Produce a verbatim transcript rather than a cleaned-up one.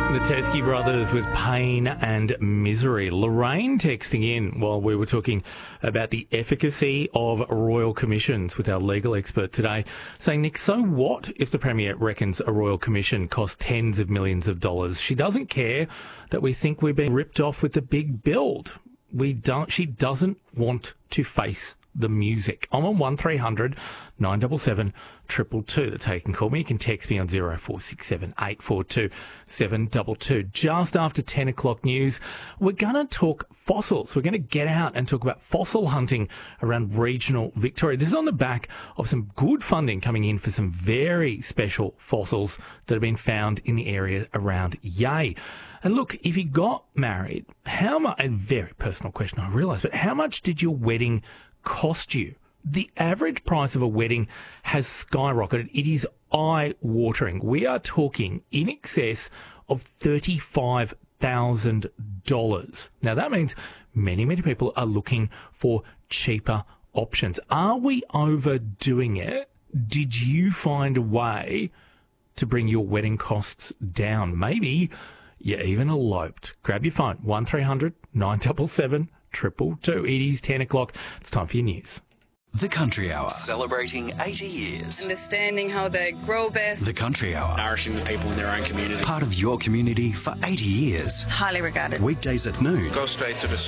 The Teskey Brothers with Pain and Misery. Lorraine texting in while we were talking about the efficacy of royal commissions with our legal expert today, saying, Nick, so what if the Premier reckons a royal commission costs tens of millions of dollars? She doesn't care that we think we're being ripped off with the big build. We don't. She doesn't want to face the music. I'm on one three hundred nine seven seven two two two. That's how you can call me. You can text me on zero four six seven eight four two seven two two. Just after ten o'clock news, we're going to talk fossils. We're going to get out and talk about fossil hunting around regional Victoria. This is on the back of some good funding coming in for some very special fossils that have been found in the area around Yea. And look, if you got married, how much, a very personal question, I realise, but how much did your wedding cost you? The average price of a wedding has skyrocketed. It is eye-watering. We are talking in excess of thirty-five thousand dollars. Now, that means many, many people are looking for cheaper options. Are we overdoing it? Did you find a way to bring your wedding costs down? Maybe you even eloped. Grab your phone, one three hundred nine seven seven two two two. It is ten o'clock. It's time for your news. The Country Hour, celebrating eighty years. Understanding how they grow best. The Country Hour, nourishing the people in their own community. Part of your community for eighty years. Highly regarded. Weekdays at noon. Go straight to the